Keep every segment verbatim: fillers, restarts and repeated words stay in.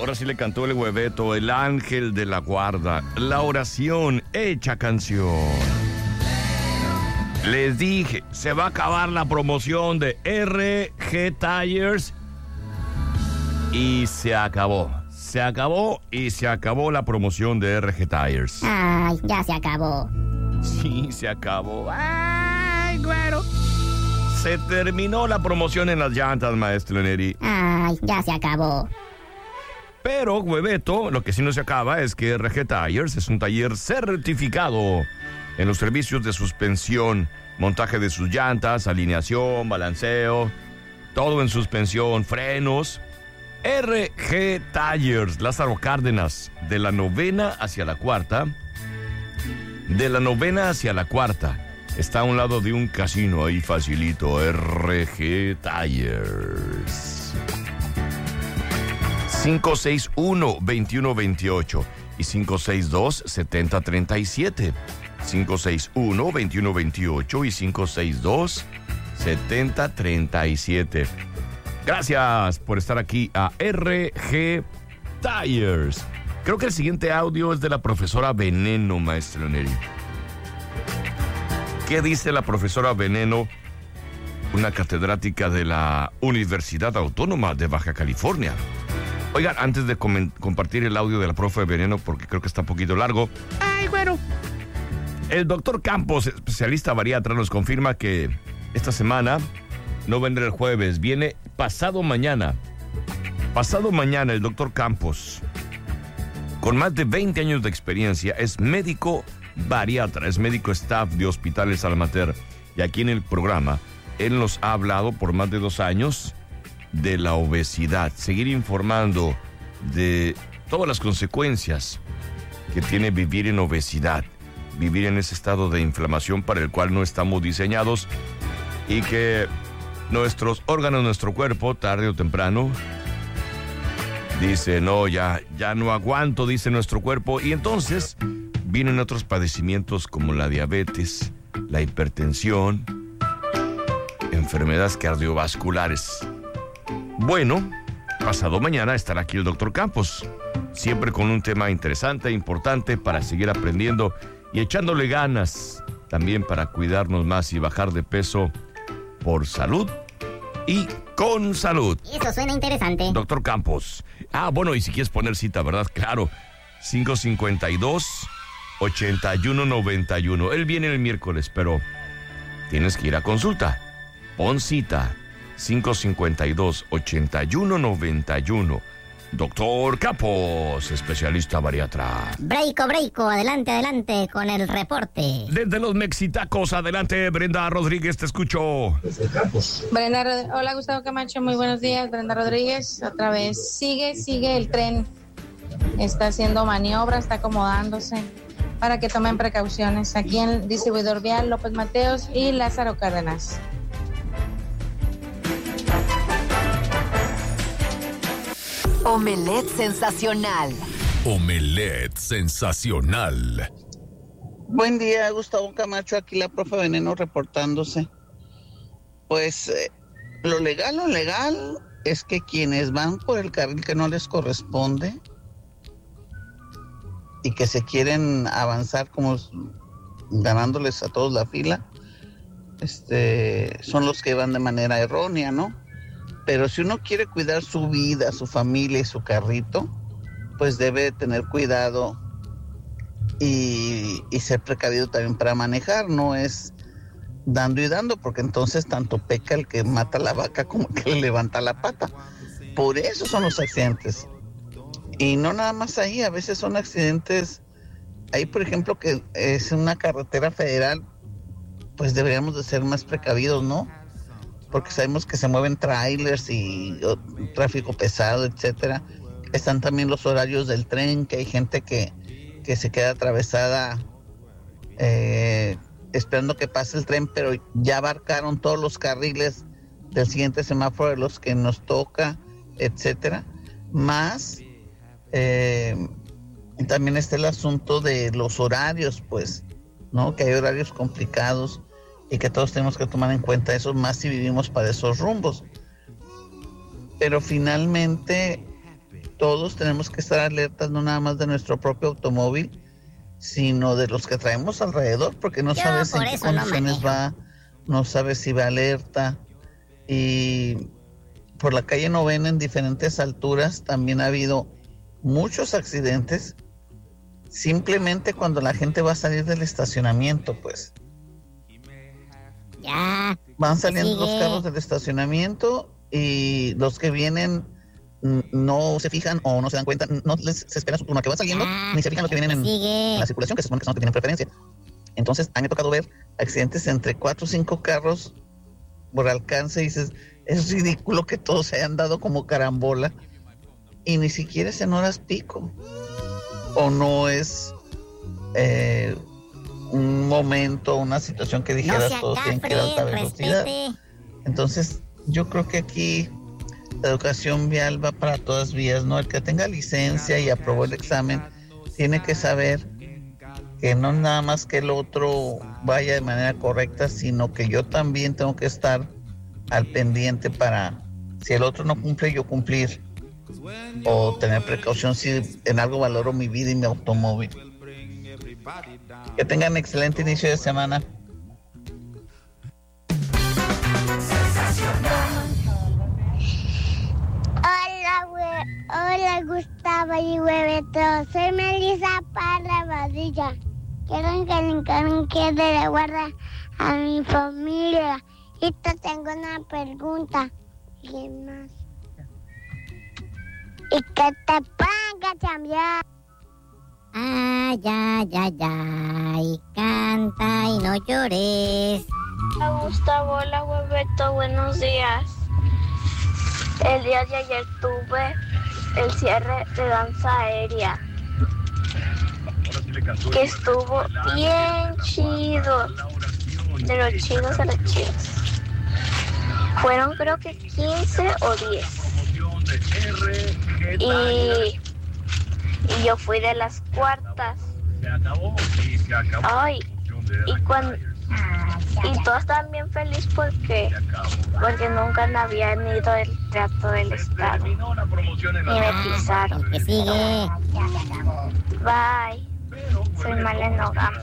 ahora sí le cantó el hueveto, el ángel de la guarda, la oración hecha canción. Les dije, se va a acabar la promoción de R G Tires y se acabó. Se acabó y se acabó la promoción de R G Tires. Ay, ya se acabó. Sí, se acabó. Ay, güero. Se terminó la promoción en las llantas, maestro Neri. Ay, ya se acabó. Pero, hueveto, lo que sí no se acaba es que R G Tires es un taller certificado en los servicios de suspensión, montaje de sus llantas, alineación, balanceo, todo en suspensión, frenos. R G Tires, Lázaro Cárdenas, de la novena hacia la cuarta. De la novena hacia la cuarta. Está a un lado de un casino, ahí facilito. R G Tires. cinco seis uno, dos uno dos ocho y cinco seis dos, siete cero tres siete. cinco seis uno, dos uno dos ocho y cinco seis dos, siete cero tres siete. Gracias por estar aquí a R G Tires. Creo que el siguiente audio es de la profesora Veneno, maestro Neri. ¿Qué dice la profesora Veneno, una catedrática de la Universidad Autónoma de Baja California? Oigan, antes de com- compartir el audio de la profe Veneno, porque creo que está un poquito largo. Ay, bueno. El doctor Campos, especialista bariatra, nos confirma que esta semana no vendrá el jueves, viene pasado mañana. Pasado mañana el doctor Campos, con más de veinte años de experiencia, es médico bariatra, es médico staff de Hospitales Almater. Y aquí en el programa, él nos ha hablado por más de dos años de la obesidad. Seguir informando de todas las consecuencias que tiene vivir en obesidad, vivir en ese estado de inflamación para el cual no estamos diseñados y que nuestros órganos, nuestro cuerpo, tarde o temprano, dice, no, ya, ya no aguanto, dice nuestro cuerpo. Y entonces vienen otros padecimientos como la diabetes, la hipertensión, enfermedades cardiovasculares. Bueno, pasado mañana estará aquí el doctor Campos, siempre con un tema interesante e importante para seguir aprendiendo y echándole ganas también para cuidarnos más y bajar de peso por salud y con salud. Eso suena interesante. Doctor Campos. Ah, bueno, y si quieres poner cita, ¿verdad? Claro. cinco cinco dos, ocho uno nueve uno. Él viene el miércoles, pero tienes que ir a consulta. Pon cita. cinco cinco dos, ocho uno nueve uno. Doctor Campos, especialista bariatra. Breiko, breiko, adelante, adelante con el reporte. Desde los Mexitacos, adelante, Brenda Rodríguez, te escucho. Brenda, Rod- hola Gustavo Camacho, muy buenos días. Brenda Rodríguez, otra vez. Sigue, sigue el tren. Está haciendo maniobra, está acomodándose para que tomen precauciones. Aquí en el distribuidor vial López Mateos y Lázaro Cárdenas. Omelette sensacional. Omelette sensacional. Buen día, Gustavo Camacho, aquí la profe Veneno reportándose. Pues eh, lo legal, lo legal es que quienes van por el carril que no les corresponde y que se quieren avanzar como ganándoles a todos la fila, este, son los que van de manera errónea, ¿no? Pero si uno quiere cuidar su vida, su familia y su carrito, pues debe tener cuidado y, y ser precavido también para manejar. No es dando y dando, porque entonces tanto peca el que mata la vaca como el que le levanta la pata. Por eso son los accidentes. Y no nada más ahí, a veces son accidentes. Ahí, por ejemplo, que es una carretera federal, pues deberíamos de ser más precavidos, ¿no? Porque sabemos que se mueven trailers y o, tráfico pesado, etcétera. Están también los horarios del tren, que hay gente que, que se queda atravesada eh, esperando que pase el tren, pero ya abarcaron todos los carriles del siguiente semáforo de los que nos toca, etcétera. Más eh, también está el asunto de los horarios, pues, ¿no? Que hay horarios complicados y que todos tenemos que tomar en cuenta eso, más si vivimos para esos rumbos. Pero finalmente todos tenemos que estar alertas, no nada más de nuestro propio automóvil, sino de los que traemos alrededor, porque no Yo sabes en por qué eso no condiciones manejo. va, no sabes si va alerta. Y por la calle Novena en diferentes alturas también ha habido muchos accidentes, simplemente cuando la gente va a salir del estacionamiento, pues. Ya. Van saliendo Sigue. los carros del estacionamiento y los que vienen mm, no se fijan o no se dan cuenta, no les se espera su turno que va saliendo, Ah, ni se fijan los que vienen en, Sigue. en la circulación, que se supone que son los que tienen preferencia. Entonces, a mí me ha tocado ver accidentes entre cuatro o cinco carros por alcance y dices, es ridículo que todos se hayan dado como carambola y ni siquiera es en horas pico. O no es eh, un momento, una situación que No dijeras se todos tienen que ir a alta acafre, velocidad. respete. Entonces, yo creo que aquí la educación vial va para todas vías, ¿no? El que tenga licencia y aprobó el examen tiene que saber que no nada más que el otro vaya de manera correcta, sino que yo también tengo que estar al pendiente para, si el otro no cumple, yo cumplir. O tener precaución si en algo valoro mi vida y mi automóvil. Que tengan excelente inicio de semana. Hola, güey. Hola, Gustavo y Hueveto. Soy Melissa Parra Badilla. Quiero que le encargue de la guarda a mi familia. Y te tengo una pregunta. ¿Quién más? Y que te ponga a cambiar. Ay, ay, ay, ay. Canta y no llores. Hola, Gustavo. Hola, Hueveto. Buenos días. El día de ayer tuve el cierre de danza aérea, que estuvo bien chido, de los chidos a los chidos. Fueron creo que quince o diez. Y, y yo fui de las cuartas. Ay, y cuando y todos estaban bien felices porque porque nunca habían ido al Teatro del Estado y me pisaron. El que sigue. Bye. Soy Malena Ogami.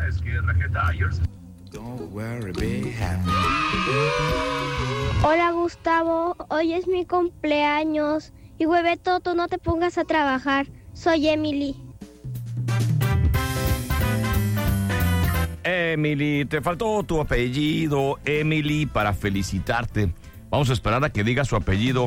Hola Gustavo, hoy es mi cumpleaños y Hueveto, tú no te pongas a trabajar, soy Emily. Emily, te faltó tu apellido, Emily, para felicitarte. Vamos a esperar a que diga su apellido.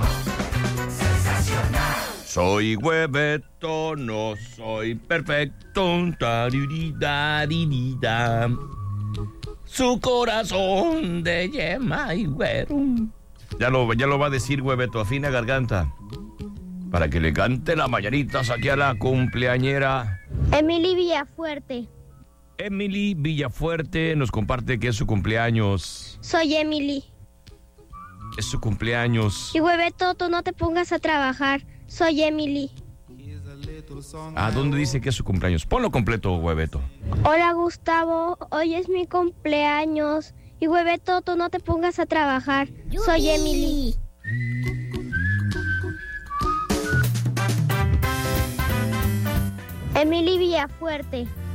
Soy Hueveto, no soy perfecto. Taririda. Su corazón de yema y güero. Ya lo, ya lo va a decir Hueveto, afina garganta. Para que le cante la mañanitas aquí a la cumpleañera. Emily Villafuerte. Emily Villafuerte nos comparte que es su cumpleaños. Soy Emily. Es su cumpleaños. Y Hueveto, tú no te pongas a trabajar, soy Emily. ¿A dónde dice que es su cumpleaños? Ponlo completo, Hueveto. Hola Gustavo, hoy es mi cumpleaños y Hueveto, tú no te pongas a trabajar, soy Emily. Emily Villafuerte.